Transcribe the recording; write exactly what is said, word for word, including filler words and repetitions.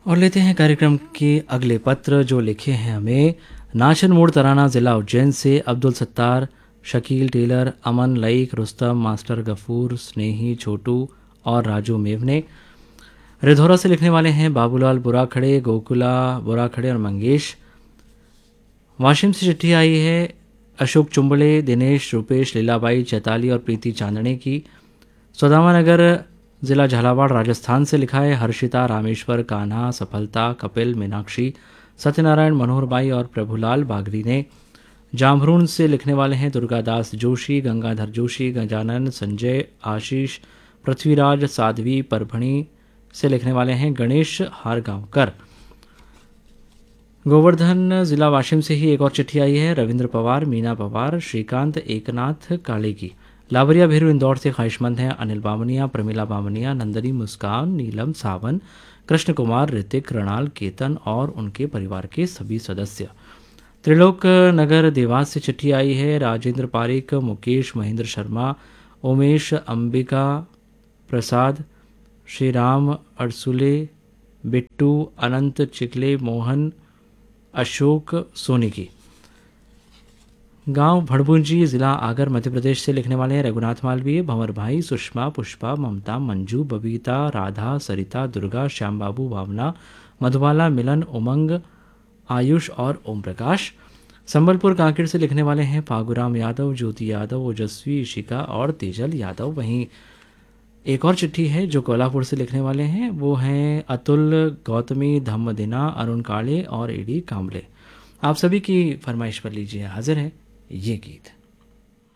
और लेते हैं कार्यक्रम के अगले पत्र जो लिखे हैं हमें नाशन मोड़ तराना ज़िला उज्जैन से अब्दुल सत्तार, शकील टेलर, अमन लईक, रुस्तम, मास्टर गफूर, स्नेही, छोटू और राजू मेवने। रिधौरा से लिखने वाले हैं बाबूलाल बुराखड़े, गोकुला बुराखड़े और मंगेश। वाशिम से चिट्ठी आई है अशोक चुंबले, दिनेश, रूपेश, लीलाबाई चैताली और प्रीति चांदने की। सौदामा नगर ज़िला झालावाड़ राजस्थान से लिखा है हर्षिता, रामेश्वर, कान्हा, सफलता, कपिल, मीनाक्षी, सत्यनारायण, मनोहरबाई और प्रभुलाल बागरी ने। जामरून से लिखने वाले हैं दुर्गादास जोशी, गंगाधर जोशी, गजानन, संजय, आशीष, पृथ्वीराज, साध्वी। परभणी से लिखने वाले हैं गणेश हारगांवकर। गोवर्धन जिला वाशिम से ही एक और चिट्ठी आई है रविंद्र पवार, मीना पवार, श्रीकांत, एकनाथ काले की। लावरिया भेरू इंदौर से ख्वाहिशमंद हैं अनिल बामनिया, प्रमिला बामनिया, नंदनी, मुस्कान, नीलम, सावन, कृष्ण कुमार, ऋतिक, रणाल, केतन और उनके परिवार के सभी सदस्य। त्रिलोक नगर देवास से चिट्ठी आई है राजेंद्र पारिक, मुकेश, महेंद्र शर्मा, उमेश, अंबिका प्रसाद, श्री राम अड़सुले, बिट्टू, अनंत चिकले, मोहन, अशोक सोनी की। गांव भड़भुंजी जिला आगर मध्य प्रदेश से लिखने वाले हैं रघुनाथ मालवीय, भंवर भाई, सुषमा, पुष्पा, ममता, मंजू, बबीता, राधा, सरिता, दुर्गा, श्याम बाबू, भावना, मधुबाला, मिलन, उमंग, आयुष और ओम प्रकाश। संबलपुर कांकेर से लिखने वाले हैं फागुराम यादव, ज्योति यादव, ओजस्वी, इशिका और तेजल यादव। वहीं एक और चिट्ठी है जो कोल्हापुर से लिखने वाले हैं वो हैं अतुल, गौतमी, धम्मदिना, अरुण काले और एडी कांबले। आप सभी की फरमाइश पर लीजिए हाजिर है ये गीत।